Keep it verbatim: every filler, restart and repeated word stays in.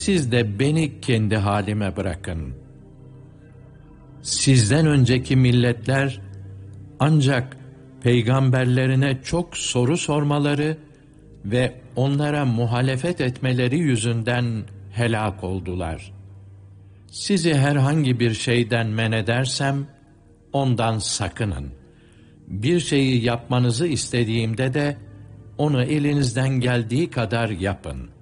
Siz de beni kendi halime bırakın. Sizden önceki milletler ancak peygamberlerine çok soru sormaları ve onlara muhalefet etmeleri yüzünden helak oldular. Sizi herhangi bir şeyden men edersem, ondan sakının. Bir şeyi yapmanızı istediğimde de, onu elinizden geldiği kadar yapın.